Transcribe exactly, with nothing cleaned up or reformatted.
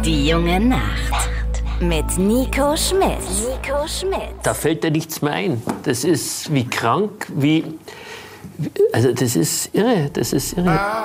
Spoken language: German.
Die junge Nacht. Mit Nico Schmidt. Nico Schmidt. Da fällt dir nichts mehr ein. Das ist wie krank, wie... Also das ist irre, das ist irre.